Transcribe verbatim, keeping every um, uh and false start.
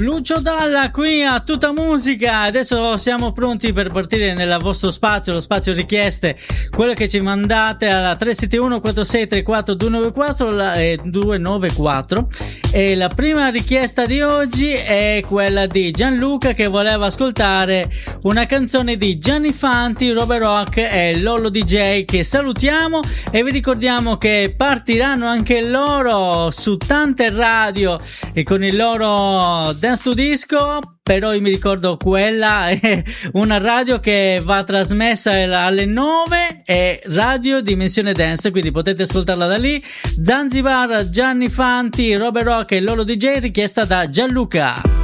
Lucio Dalla qui a Tutta Musica. Adesso siamo pronti per partire nel vostro spazio, lo spazio richieste, quello che ci mandate alla tre sette uno quattro sei tre quattro due nove quattro e due nove quattro. E la prima richiesta di oggi è quella di Gianluca, che voleva ascoltare una canzone di Gianni Fanti, Robert Rock e Lollo D J, che salutiamo e vi ricordiamo che partiranno anche loro su tante radio e con il loro Dance to Disco. Però io mi ricordo quella è una radio che va trasmessa alle nove, è Radio Dimensione Dance, quindi potete ascoltarla da lì. Zanzibar, Gianni Fanti, Robert Rock e Lolo D J, richiesta da Gianluca.